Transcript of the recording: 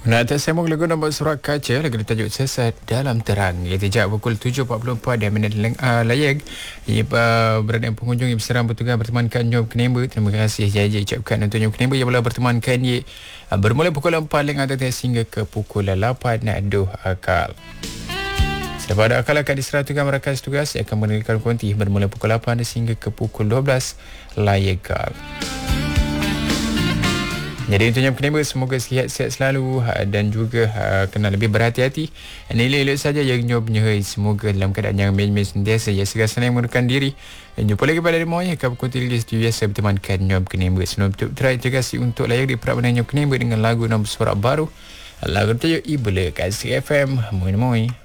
Nak tak sambung lagu nombor surat kaca lagu tajuk Sesat Dalam Terang. Ia sejak pukul 7.44 dan minit layag. Ia berada pengunjung yang berserang bertugas bertemankan Nyom Kenemba. Terima kasih janji ucapkan untuk Nyom Kenemba yang boleh bertemankan ia bermula pukul 4 lengah hingga ke pukul 8 aduh akal. Selepas ada akal akan diserahkan merakas tugas ia akan menerikan konti bermula pukul 8 hingga ke pukul 12 layakal. Jadi untuk Nyom Kenemba semoga sihat-sihat selalu dan juga kena lebih berhati-hati. Elok-elok saja yang Nyom menyehai semoga dalam keadaan yang main-main sentiasa ia segera senang menggunakan diri. Dan jumpa lagi pada Moy akan berkonti di studio biasa bertemankan Nyom Kenemba. Sebelum tutup try terima kasih untuk layak di perabdanan Nyom Kenemba dengan lagu nombor surat baru. Lagu tajuk Ibla Kasih FM. Moy.